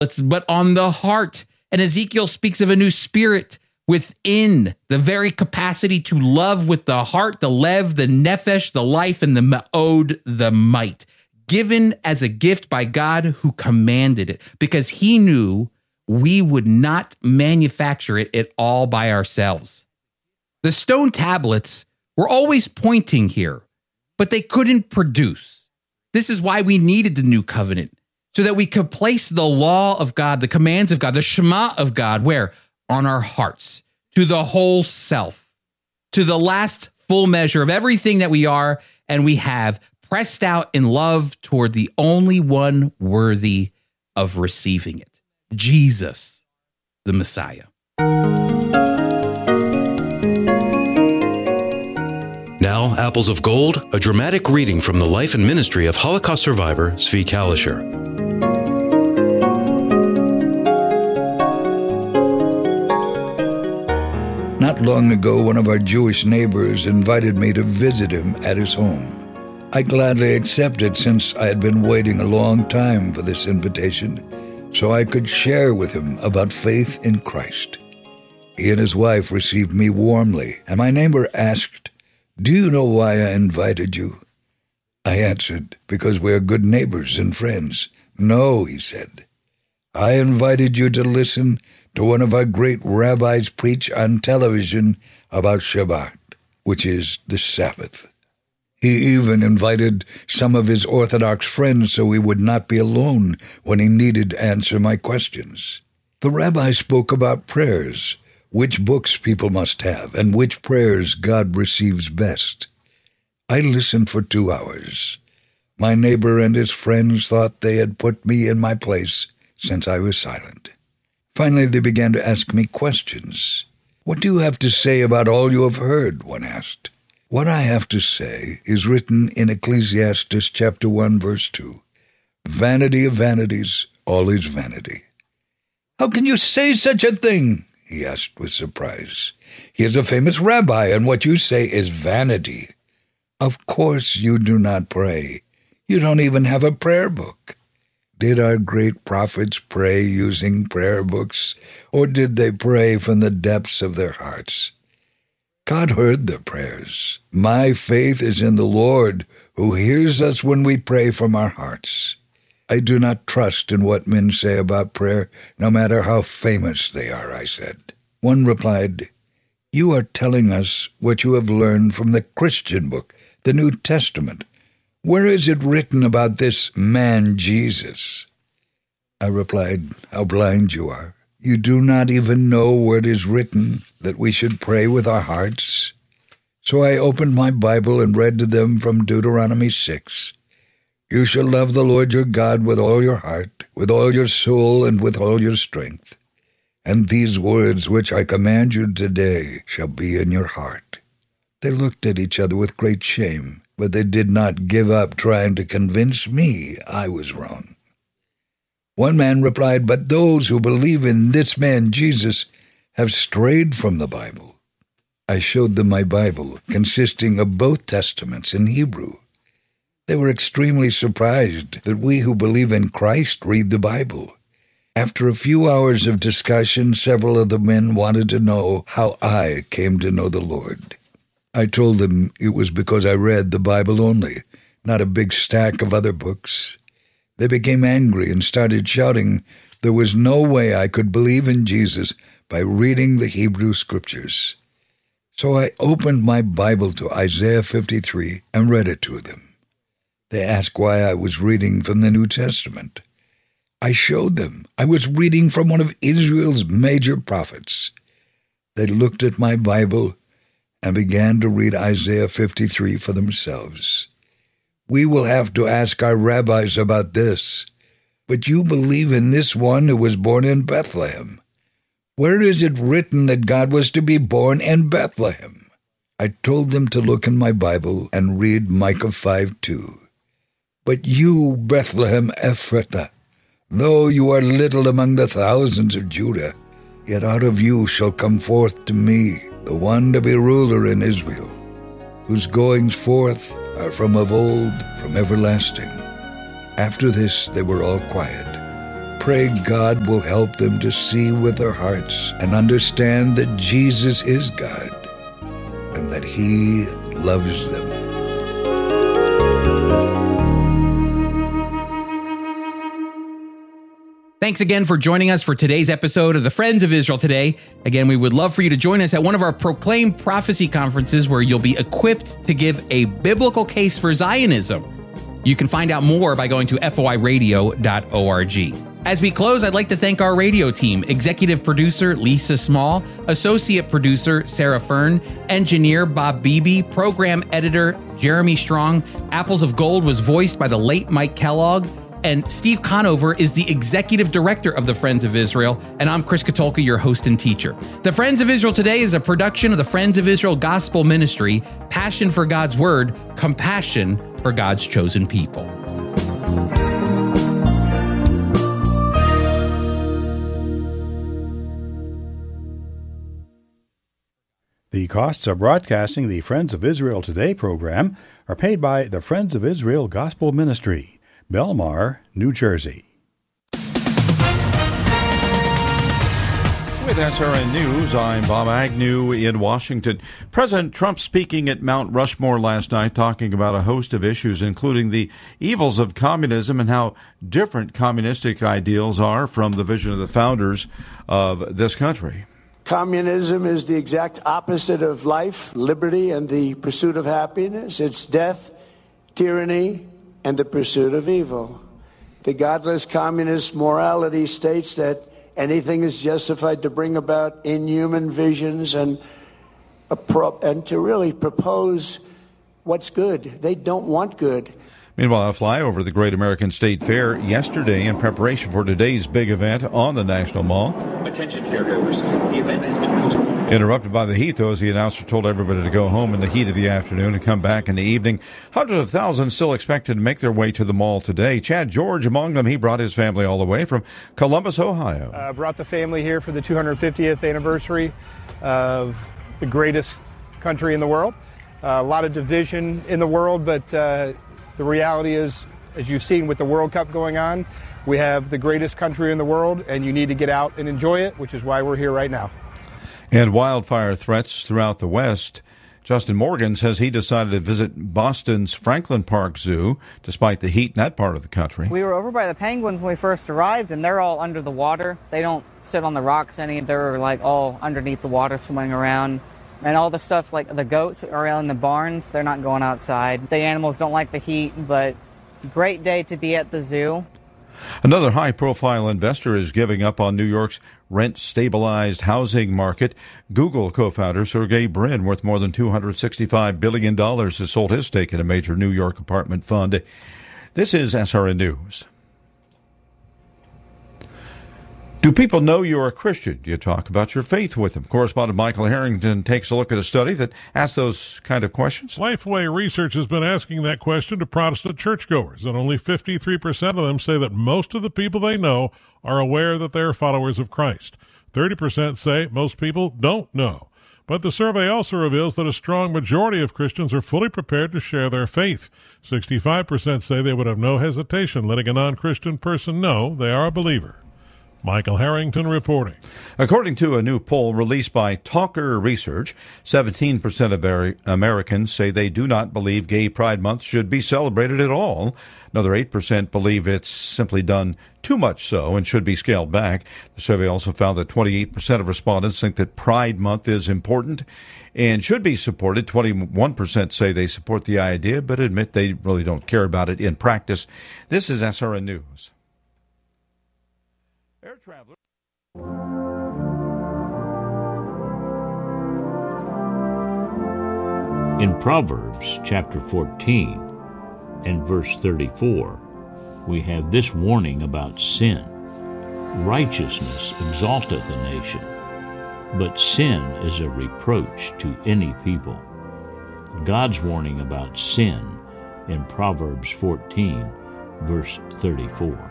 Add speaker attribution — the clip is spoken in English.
Speaker 1: but on the heart. And Ezekiel speaks of a new spirit within, the very capacity to love with the heart, the lev, the nephesh, the life, and the ma'od, the might, given as a gift by God who commanded it, because he knew we would not manufacture it at all by ourselves. The stone tablets were always pointing here, but they couldn't produce. This is why we needed the new covenant, so that we could place the law of God, the commands of God, the Shema of God, where? On our hearts, to the whole self, to the last full measure of everything that we are and we have, pressed out in love toward the only one worthy of receiving it, Jesus, the Messiah.
Speaker 2: Now, Apples of Gold, a dramatic reading from the life and ministry of Holocaust survivor Zvi Kalisher.
Speaker 3: Not long ago, one of our Jewish neighbors invited me to visit him at his home. I gladly accepted, since I had been waiting a long time for this invitation, so I could share with him about faith in Christ. He and his wife received me warmly, and my neighbor asked, "Do you know why I invited you?" I answered, "Because we're good neighbors and friends." "No," he said. "I invited you to listen to one of our great rabbis preach on television about Shabbat, which is the Sabbath. He even invited some of his Orthodox friends so he would not be alone when he needed to answer my questions. The rabbi spoke about prayers, which books people must have, and which prayers God receives best. I listened for 2 hours. My neighbor and his friends thought they had put me in my place since I was silent. Finally, they began to ask me questions. "What do you have to say about all you have heard?" one asked. "What I have to say is written in Ecclesiastes chapter 1, verse 2. Vanity of vanities, all is vanity." "How can you say such a thing?" he asked with surprise. "He is a famous rabbi, and what you say is vanity. Of course you do not pray. You don't even have a prayer book. Did our great prophets pray using prayer books, or did they pray from the depths of their hearts? God heard their prayers. My faith is in the Lord, who hears us when we pray from our hearts. I do not trust in what men say about prayer, no matter how famous they are," I said. One replied, "You are telling us what you have learned from the Christian book, the New Testament. Where is it written about this man Jesus?" I replied, "How blind you are. You do not even know where it is written that we should pray with our hearts." So I opened my Bible and read to them from Deuteronomy 6. "You shall love the Lord your God with all your heart, with all your soul, and with all your strength. And these words which I command you today shall be in your heart." They looked at each other with great shame, but they did not give up trying to convince me I was wrong. One man replied, "But those who believe in this man Jesus have strayed from the Bible." I showed them my Bible, consisting of both Testaments in Hebrew. They were extremely surprised that we who believe in Christ read the Bible. After a few hours of discussion, several of the men wanted to know how I came to know the Lord. I told them it was because I read the Bible only, not a big stack of other books. They became angry and started shouting there was no way I could believe in Jesus by reading the Hebrew Scriptures. So I opened my Bible to Isaiah 53 and read it to them. They asked why I was reading from the New Testament. I showed them I was reading from one of Israel's major prophets. They looked at my Bible and began to read Isaiah 53 for themselves. "We will have to ask our rabbis about this. But you believe in this one who was born in Bethlehem. Where is it written that God was to be born in Bethlehem?" I told them to look in my Bible and read Micah 5:2. "But you, Bethlehem Ephratah, though you are little among the thousands of Judah, yet out of you shall come forth to me the one to be ruler in Israel, whose goings forth are from of old, from everlasting." After this they were all quiet. pray God will help them to see with their hearts and understand that Jesus is God and that He loves them.
Speaker 1: Thanks again for joining us for today's episode of the Friends of Israel Today. Again, we would love for you to join us at one of our Proclaim Prophecy conferences where you'll be equipped to give a biblical case for Zionism. You can find out more by going to foiradio.org. As we close, I'd like to thank our radio team, executive producer Lisa Small, associate producer Sarah Fern, engineer Bob Beebe, program editor Jeremy Strong. Apples of Gold was voiced by the late Mike Kellogg, and Steve Conover is the executive director of the Friends of Israel, and I'm Chris Katulka, your host and teacher. The Friends of Israel Today is a production of the Friends of Israel Gospel Ministry, passion for God's Word, compassion for God's chosen people.
Speaker 4: The costs of broadcasting the Friends of Israel Today program are paid by the Friends of Israel Gospel Ministry, Belmar, New Jersey.
Speaker 5: With SRN News, I'm Bob Agnew in Washington. President Trump speaking at Mount Rushmore last night, talking about a host of issues, including the evils of communism and how different communistic ideals are from the vision of the founders of this country.
Speaker 6: Communism is the exact opposite of life, liberty, and the pursuit of happiness. It's death, tyranny, and the pursuit of evil. The godless communist morality states that anything is justified to bring about inhuman visions and to really propose what's good. They don't want good.
Speaker 5: Meanwhile, a flyover of the Great American State Fair yesterday in preparation for today's big event on the National Mall.
Speaker 7: Attention, fairgoers. The event has been postponed.
Speaker 5: Interrupted by the heat, though, as the announcer told everybody to go home in the heat of the afternoon and come back in the evening. Hundreds of thousands still expected to make their way to the mall today. Chad George among them. He brought his family all the way from Columbus, Ohio.
Speaker 8: Brought the family here for the 250th anniversary of the greatest country in the world. A lot of division in the world, but the reality is, as you've seen with the World Cup going on, we have the greatest country in the world, and you need to get out and enjoy it, which is why we're here right now.
Speaker 5: And wildfire threats throughout the West. Justin Morgan says he decided to visit Boston's Franklin Park Zoo, despite the heat in that part of the country.
Speaker 9: We were over by the penguins when we first arrived, and they're all under the water. They don't sit on the rocks any. They're like all underneath the water swimming around. And all the stuff, like the goats are in the barns, they're not going outside. The animals don't like the heat, but great day to be at the zoo.
Speaker 5: Another high-profile investor is giving up on New York's rent-stabilized housing market. Google co-founder Sergey Brin, worth more than $265 billion, has sold his stake in a major New York apartment fund. This is SRN News. Do people know you're a Christian? Do you talk about your faith with them? Correspondent Michael Harrington takes a look at a study that asks those kind of questions.
Speaker 10: Lifeway Research has been asking that question to Protestant churchgoers, and only 53% of them say that most of the people they know are aware that they are followers of Christ. 30% say most people don't know. But the survey also reveals that a strong majority of Christians are fully prepared to share their faith. 65% say they would have no hesitation letting a non-Christian person know they are a believer. Michael Harrington reporting.
Speaker 5: According to a new poll released by Talker Research, 17% of Americans say they do not believe Gay Pride Month should be celebrated at all. Another 8% believe it's simply done too much so and should be scaled back. The survey also found that 28% of respondents think that Pride Month is important and should be supported. 21% say they support the idea but admit they really don't care about it in practice. This is SRN News. Air travelers.
Speaker 11: In Proverbs chapter 14 and verse 34, we have this warning about sin. Righteousness exalteth a nation, but sin is a reproach to any people. God's warning about sin in Proverbs 14, verse 34.